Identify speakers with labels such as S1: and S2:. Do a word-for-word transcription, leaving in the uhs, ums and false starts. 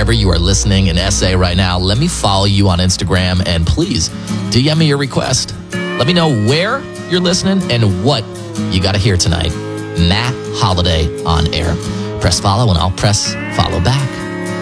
S1: wherever you are listening in S A right now, let me follow you on Instagram, and please D M me your request. Let me know where you're listening and what you got to hear tonight. Matt Holliday on air. Press follow and I'll press follow back.